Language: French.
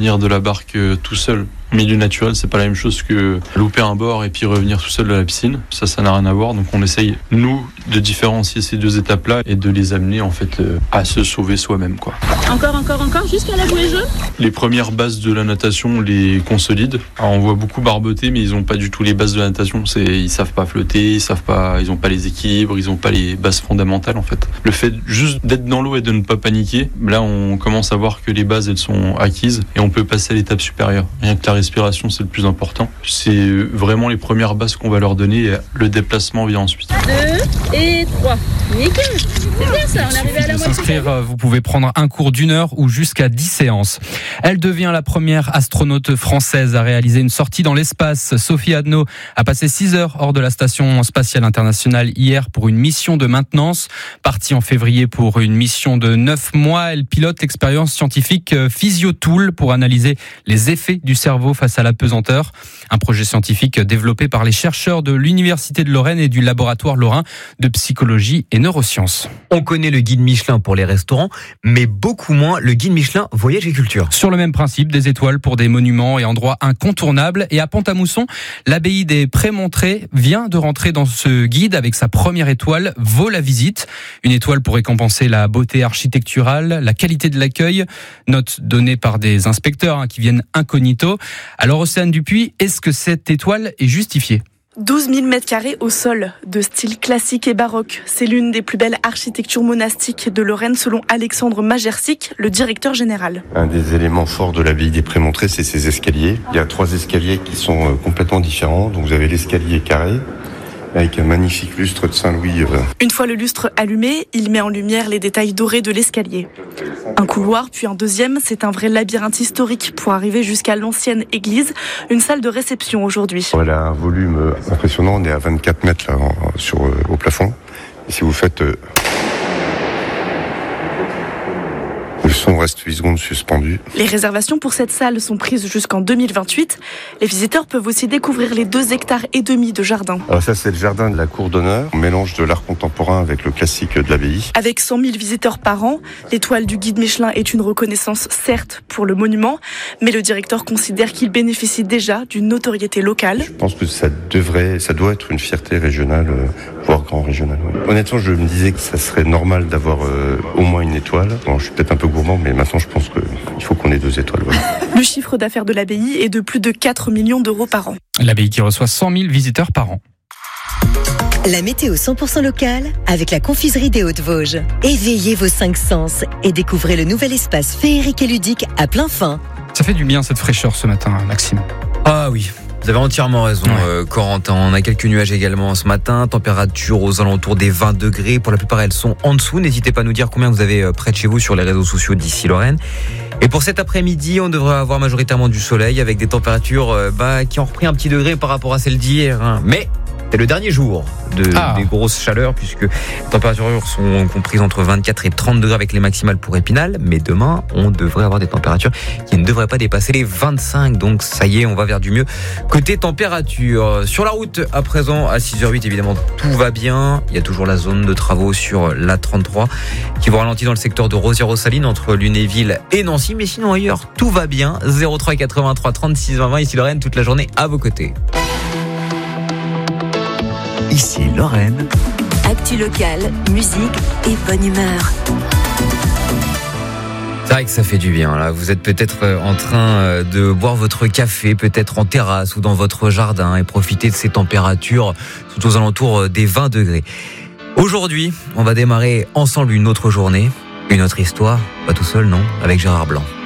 revenir de la barque tout seul. Au milieu naturel, c'est pas la même chose que louper un bord et puis revenir tout seul de la piscine. Ça n'a rien à voir. Donc on essaye, nous, de différencier ces deux étapes-là et de les amener en fait à se sauver soi-même, quoi. Encore, jusqu'à la bouée jaune. Les premières bases de la natation, on les consolide. Alors, on voit beaucoup barboter, mais ils n'ont pas du tout les bases de la natation. Ils savent pas flotter, ils n'ont pas les équilibres, ils n'ont pas les bases fondamentales en fait. Le fait juste d'être dans l'eau et de ne pas paniquer, là on commence à voir que les bases elles sont acquises et on peut passer à l'étape supérieure. Rien que la respiration, c'est le plus important. C'est vraiment les premières bases qu'on va leur donner et le déplacement vient ensuite. 2 et 3. Nickel. C'est bien ça, on est arrivé à la moitié. S'inscrire, vous pouvez prendre un cours d'1 heure ou jusqu'à 10 séances. Elle devient la première astronaute française à réaliser une sortie dans l'espace. Sophie Adno a passé 6 heures hors de la station spatiale internationale hier pour une mission de maintenance. Partie en février pour une mission de 9 mois, elle pilote l'expérience scientifique PhysioTool pour analyser les effets du cerveau face à la pesanteur. Un projet scientifique développé par les chercheurs de l'Université de Lorraine et du laboratoire lorrain de psychologie et neurosciences. On connaît le guide Michelin pour les restaurants, mais beaucoup moins le guide Michelin Voyage et Culture. Sur le même principe, des étoiles pour des monuments et endroits incontournables. Et à Pont-à-Mousson, l'abbaye des Prémontrés vient de rentrer dans ce guide avec sa première étoile, vaut la visite. Une étoile pour récompenser la beauté architecturale, la qualité de l'accueil. Note donnée par des inspecteurs qui viennent incognito. Alors Océane Dupuis, est-ce que cette étoile est justifiée ? 12 000 m² au sol, de style classique et baroque. C'est l'une des plus belles architectures monastiques de Lorraine selon Alexandre Majersic, le directeur général. Un des éléments forts de l'abbaye des Prémontrés, c'est ces escaliers. Il y a 3 escaliers qui sont complètement différents. Donc vous avez l'escalier carré, avec un magnifique lustre de Saint-Louis. Une fois le lustre allumé, il met en lumière les détails dorés de l'escalier. Un couloir, puis un deuxième, c'est un vrai labyrinthe historique pour arriver jusqu'à l'ancienne église, une salle de réception aujourd'hui. Elle a un volume impressionnant, on est à 24 mètres là, au plafond. Et si vous faites... Le son reste 8 secondes suspendu. Les réservations pour cette salle sont prises jusqu'en 2028. Les visiteurs peuvent aussi découvrir les 2,5 hectares de jardin. Alors ça, c'est le jardin de la cour d'honneur. On mélange de l'art contemporain avec le classique de l'abbaye. Avec 100 000 visiteurs par an, l'étoile du guide Michelin est une reconnaissance certes pour le monument, mais le directeur considère qu'il bénéficie déjà d'une notoriété locale. Je pense que ça doit être une fierté régionale, voire grand régional. Oui. Honnêtement, je me disais que ça serait normal d'avoir au moins une étoile. Bon, je suis peut-être un peu gourmand, mais maintenant je pense qu'il faut qu'on ait 2 étoiles. Voilà. Le chiffre d'affaires de l'abbaye est de plus de 4 millions d'euros par an. L'abbaye qui reçoit 100 000 visiteurs par an. La météo 100% locale avec la confiserie des Hauts-de-Vosges. Éveillez vos 5 sens et découvrez le nouvel espace féerique et ludique à plein fin. Ça fait du bien cette fraîcheur ce matin, Maxime. Ah oui. Vous avez entièrement raison, Corentin. On a quelques nuages également ce matin. Température aux alentours des 20 degrés. Pour la plupart, elles sont en dessous. N'hésitez pas à nous dire combien vous avez près de chez vous sur les réseaux sociaux d'ici Lorraine. Et pour cet après-midi, on devrait avoir majoritairement du soleil avec des températures qui ont repris un petit degré par rapport à celles d'hier. Mais c'est le dernier jour des grosses chaleurs puisque les températures sont comprises entre 24 et 30 degrés avec les maximales pour Épinal. Mais demain, on devrait avoir des températures qui ne devraient pas dépasser les 25. Donc ça y est, on va vers du mieux côté température. Sur la route, à présent, à 6h08, évidemment, tout va bien. Il y a toujours la zone de travaux sur l'A33 qui vous ralentit dans le secteur de Rosières-aux-Salines entre Lunéville et Nancy. Mais sinon, ailleurs, tout va bien. 03 83 36 20 20. Ici Lorraine, toute la journée à vos côtés. Ici Lorraine. Actu locale, musique et bonne humeur. C'est vrai que ça fait du bien. Là, vous êtes peut-être en train de boire votre café, peut-être en terrasse ou dans votre jardin et profiter de ces températures tout aux alentours des 20 degrés. Aujourd'hui, on va démarrer ensemble une autre journée, une autre histoire. Pas tout seul, non, avec Gérard Blanc.